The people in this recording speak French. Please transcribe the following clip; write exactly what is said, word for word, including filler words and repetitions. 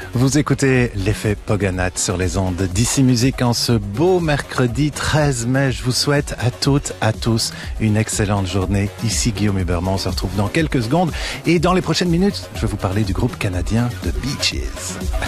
Vous écoutez l'effet Poganat sur les ondes d'Ici Musique en ce beau mercredi treize mai. Je vous souhaite à toutes, à tous une excellente journée. Ici Guillaume Hubermont, on se retrouve dans quelques secondes et dans les prochaines minutes, je vais vous parler du groupe canadien The Beaches.